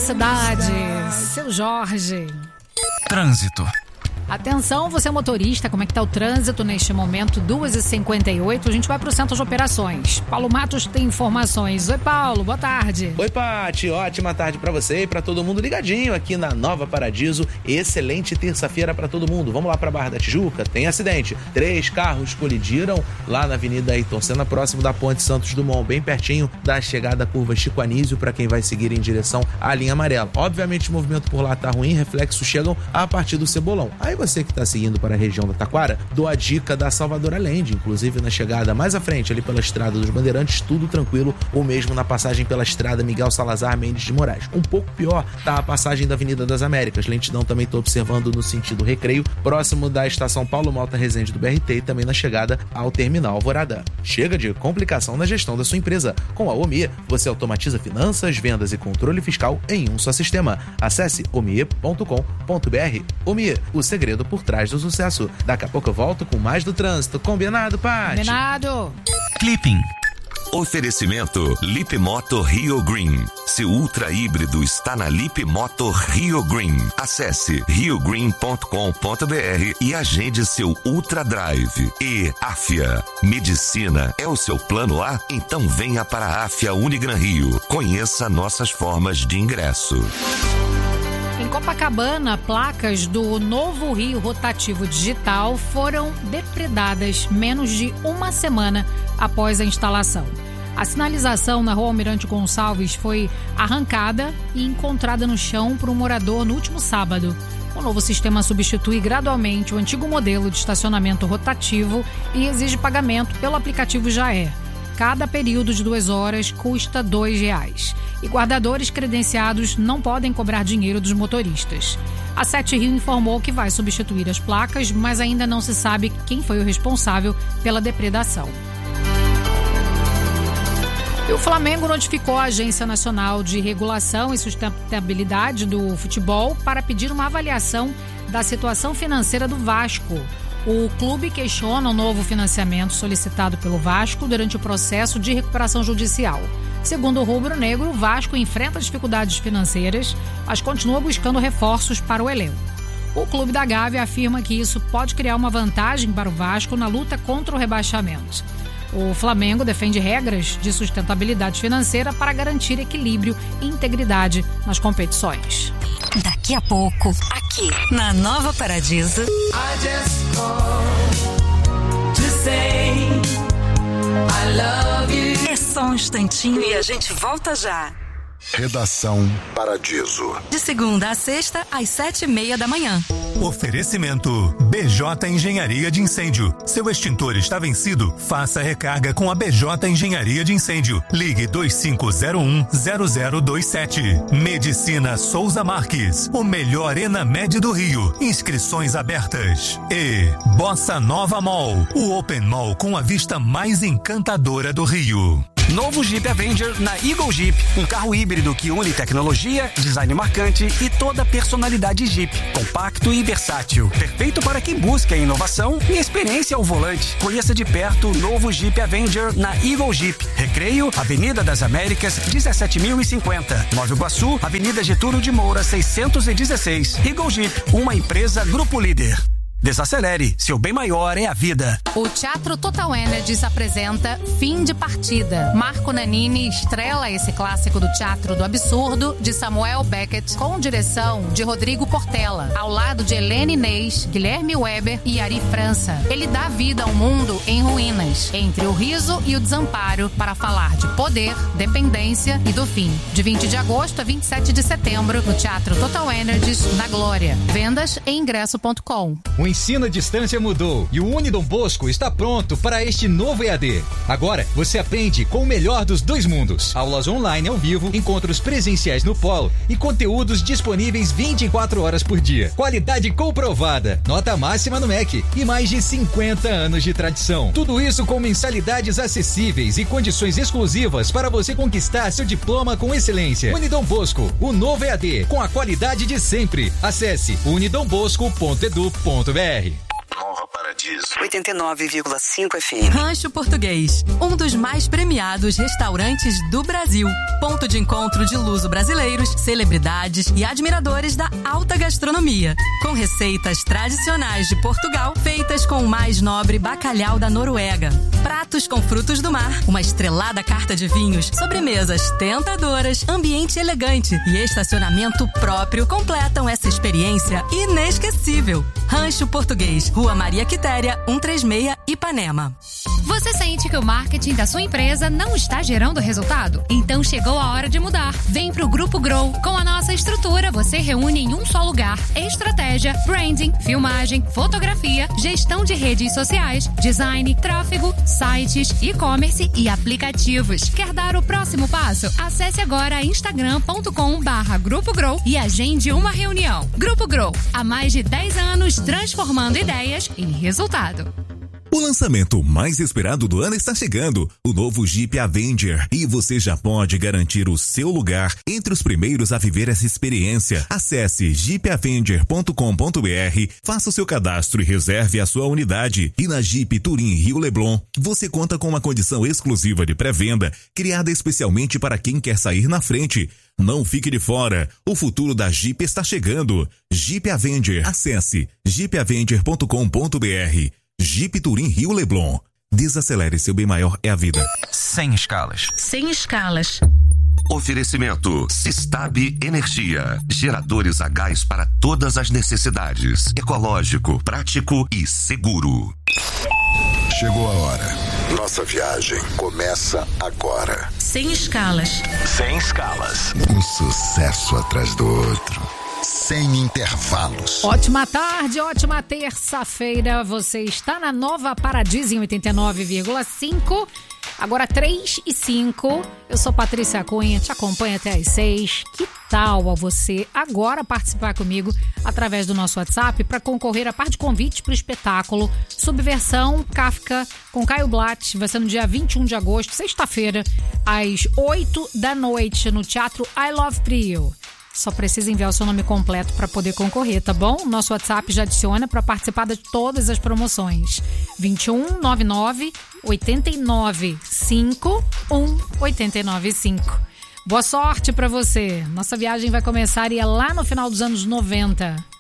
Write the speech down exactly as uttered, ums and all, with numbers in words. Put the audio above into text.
cidade, seu Jorge. Trânsito. Atenção, você é motorista, como é que tá o trânsito neste momento? duas e cinquenta e oito, a gente vai pro centro de operações. Paulo Matos tem informações. Oi, Paulo, boa tarde. Oi, Pati, ótima tarde pra você e pra todo mundo ligadinho aqui na Nova Paradiso. Excelente terça-feira pra todo mundo. Vamos lá pra Barra da Tijuca, tem acidente. Três carros colidiram lá na Avenida Ayrton Senna, próximo da Ponte Santos Dumont, bem pertinho da chegada à curva Chico Anísio, pra quem vai seguir em direção à linha amarela. Obviamente o movimento por lá tá ruim, reflexos chegam a partir do Cebolão. Aí você que está seguindo para a região da Taquara, dou a dica da Salvador Allende, inclusive na chegada mais à frente, ali pela Estrada dos Bandeirantes, tudo tranquilo, ou mesmo na passagem pela Estrada Miguel Salazar Mendes de Moraes. Um pouco pior tá a passagem da Avenida das Américas, lentidão também estou observando no sentido Recreio, próximo da estação Paulo Malta Resende do B R T e também na chegada ao Terminal Alvorada. Chega de complicação na gestão da sua empresa. Com a Omie, você automatiza finanças, vendas e controle fiscal em um só sistema. Acesse omie ponto com ponto b r. Omie, o segredo por trás do sucesso. Daqui a pouco eu volto com mais do trânsito. Combinado, Paty? Combinado. Clipping. Oferecimento Lip Moto Rio Green. Seu ultra híbrido está na Lip Moto Rio Green. Acesse rio green ponto com ponto b r e agende seu Ultra Drive. E Afia. Medicina é o seu plano A? Então venha para a Afia Unigran Rio. Conheça nossas formas de ingresso. Em Copacabana, placas do novo Rio Rotativo Digital foram depredadas menos de uma semana após a instalação. A sinalização na rua Almirante Gonçalves foi arrancada e encontrada no chão por um morador no último sábado. O novo sistema substitui gradualmente o antigo modelo de estacionamento rotativo e exige pagamento pelo aplicativo Jaé. Cada período de duas horas custa dois reais. E guardadores credenciados não podem cobrar dinheiro dos motoristas. A Sete Rio informou que vai substituir as placas, mas ainda não se sabe quem foi o responsável pela depredação. E o Flamengo notificou a Agência Nacional de Regulação e Sustentabilidade do Futebol para pedir uma avaliação da situação financeira do Vasco. O clube questiona o novo financiamento solicitado pelo Vasco durante o processo de recuperação judicial. Segundo o rubro-negro, o Vasco enfrenta dificuldades financeiras, mas continua buscando reforços para o elenco. O clube da Gávea afirma que isso pode criar uma vantagem para o Vasco na luta contra o rebaixamento. O Flamengo defende regras de sustentabilidade financeira para garantir equilíbrio e integridade nas competições. Daqui a pouco, aqui na Nova Paradiso. I just called to say I love you. É só um instantinho e a gente volta já. Redação Paradiso. De segunda a sexta, às sete e meia da manhã. Oferecimento B J Engenharia de Incêndio. Seu extintor está vencido? Faça a recarga com a B J Engenharia de Incêndio. Ligue dois cinco zero um zero zero dois sete. Medicina Souza Marques. O melhor Enamed do Rio. Inscrições abertas. E Bossa Nova Mall. O Open Mall com a vista mais encantadora do Rio. Novo Jeep Avenger na Eagle Jeep. Um carro híbrido que une tecnologia, design marcante e toda a personalidade Jeep. Compacto e versátil. Perfeito para quem busca inovação e experiência ao volante. Conheça de perto o novo Jeep Avenger na Eagle Jeep. Recreio, Avenida das Américas, dezessete mil e cinquenta. Nova Iguaçu, Avenida Getúlio de Moura, seiscentos e dezesseis. Eagle Jeep, uma empresa Grupo Líder. Desacelere, seu bem maior é a vida. O Teatro Total Energies apresenta Fim de Partida. Marco Nanini estrela esse clássico do Teatro do Absurdo de Samuel Beckett com direção de Rodrigo Portela, ao lado de Helene Inês, Guilherme Weber e Ari França. Ele dá vida a um mundo em ruínas, entre o riso e o desamparo, para falar de poder, dependência e do fim. De vinte de agosto a vinte e sete de setembro, no Teatro Total Energies, na Glória. Vendas em ingresso ponto com. O ensino à distância mudou e o Unidom Bosco está pronto para este novo E A D. Agora, você aprende com o melhor dos dois mundos. Aulas online ao vivo, encontros presenciais no polo e conteúdos disponíveis vinte e quatro horas por dia. Qualidade comprovada, nota máxima no M E C e mais de cinquenta anos de tradição. Tudo isso com mensalidades acessíveis e condições exclusivas para você conquistar seu diploma com excelência. Unidom Bosco, o novo E A D, com a qualidade de sempre. Acesse unidom bosco ponto edu ponto br. Nova Paradiso. Paradiso. oitenta e nove vírgula cinco F M. Rancho Português, um dos mais premiados restaurantes do Brasil. Ponto de encontro de luso-brasileiros, celebridades e admiradores da alta gastronomia. Com receitas tradicionais de Portugal, feitas com o mais nobre bacalhau da Noruega. Pratos com frutos do mar, uma estrelada carta de vinhos, sobremesas tentadoras, ambiente elegante e estacionamento próprio completam essa experiência inesquecível. Rancho Português, Rua Maria Quitéria, cento e trinta e seis, Ipanema. Você sente que o marketing da sua empresa não está gerando resultado? Então chegou a hora de mudar. Vem pro Grupo Grow. Com a nossa estrutura, você reúne em um só lugar estratégia, branding, filmagem, fotografia, gestão de redes sociais, design, tráfego, sites, e-commerce e aplicativos. Quer dar o próximo passo? Acesse agora instagram ponto com barra Grupo Grow e agende uma reunião. Grupo Grow, há mais de dez anos transformando ideias em resultado. O lançamento mais esperado do ano está chegando, o novo Jeep Avenger, e você já pode garantir o seu lugar entre os primeiros a viver essa experiência. Acesse jeep avenger ponto com ponto b r, faça o seu cadastro e reserve a sua unidade. E na Jeep Touring Rio Leblon, você conta com uma condição exclusiva de pré-venda, criada especialmente para quem quer sair na frente. Não fique de fora, o futuro da Jeep está chegando. Jeep Avenger, acesse jeep avenger ponto com ponto b r. Jeep Touring Rio Leblon. Desacelere, seu bem maior é a vida. Sem escalas. Sem escalas. Oferecimento Sistab Energia. Geradores a gás para todas as necessidades. Ecológico, prático e seguro. Chegou a hora. Nossa viagem começa agora. Sem escalas. Sem escalas. Um sucesso atrás do outro. Sem intervalos. Ótima tarde, ótima terça-feira. Você está na Nova Paradiso em oitenta e nove vírgula cinco. Agora três e cinco. Eu sou Patrícia Cunha, te acompanho até às seis. Que tal a você agora participar comigo através do nosso WhatsApp para concorrer a par de convites para o espetáculo Subversão Kafka com Caio Blatt. Vai ser no dia vinte e um de agosto, sexta-feira, às oito da noite, no Teatro I Love Prio. Só precisa enviar o seu nome completo para poder concorrer, tá bom? Nosso WhatsApp já adiciona para participar de todas as promoções. vinte e um, noventa e nove, oitenta e nove, cinquenta e um, oitenta e nove, cinco. Boa sorte para você. Nossa viagem vai começar e é lá no final dos anos noventa.